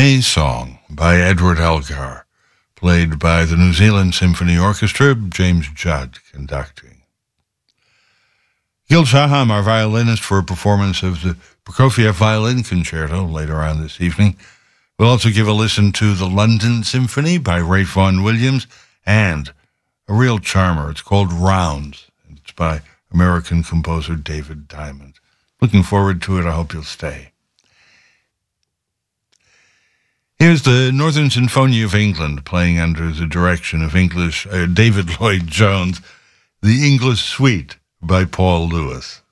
May Song by Edward Elgar, played by the New Zealand Symphony Orchestra, James Judd conducting. Gil Shaham, our violinist, for a performance of the Prokofiev Violin Concerto later on this evening. We'll also give a listen to the London Symphony by Ralph Vaughan Williams and a real charmer. It's called Rounds, and it's by American composer David Diamond. Looking forward to it. I hope you'll stay. Here's the Northern Symphony of England playing under the direction of David Lloyd Jones, the English Suite by Paul Lewis.